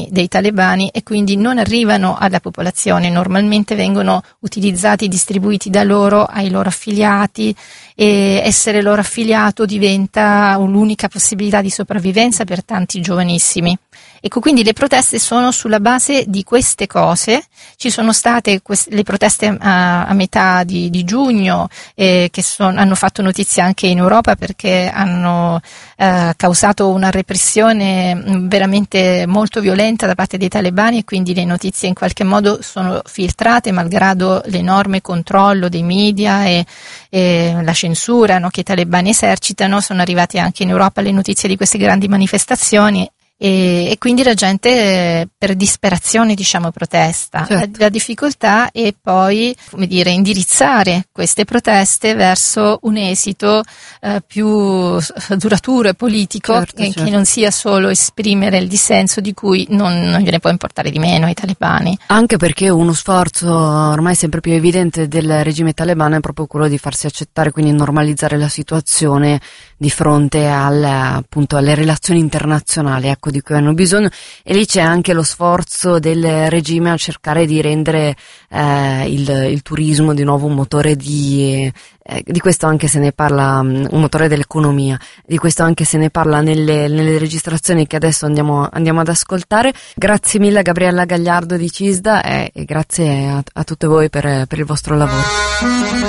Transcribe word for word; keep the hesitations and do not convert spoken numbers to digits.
mani dei talebani e quindi non arrivano alla popolazione, normalmente vengono utilizzati, distribuiti da loro ai loro affiliati, e essere loro affiliato diventa l'unica possibilità di sopravvivenza per tanti giovanissimi. Ecco, quindi le proteste sono sulla base di queste cose. Ci sono state queste, le proteste a, a metà di, di giugno eh, che son, hanno fatto notizia anche in Europa perché hanno eh, causato una repressione veramente molto violenta da parte dei talebani, e quindi le notizie in qualche modo sono filtrate malgrado l'enorme controllo dei media e, e la censura, no, che i talebani esercitano. Sono arrivate anche in Europa le notizie di queste grandi manifestazioni. E, e quindi la gente eh, per disperazione diciamo protesta. Certo. La, la difficoltà è poi, come dire, indirizzare queste proteste verso un esito eh, più duraturo e politico, certo, che, certo. che non sia solo esprimere il dissenso di cui non, non gliene può importare di meno ai talebani. Anche perché uno sforzo ormai sempre più evidente del regime talebano è proprio quello di farsi accettare, quindi normalizzare la situazione di fronte al, appunto alle relazioni internazionali, ecco, di cui hanno bisogno, e lì c'è anche lo sforzo del regime a cercare di rendere eh, il, il turismo di nuovo un motore di eh, di questo anche se ne parla, um, un motore dell'economia, di questo anche se ne parla nelle, nelle registrazioni che adesso andiamo, andiamo ad ascoltare. Grazie mille a Gabriella Gagliardo di CISDA e, e grazie a, a tutte voi per, per il vostro lavoro.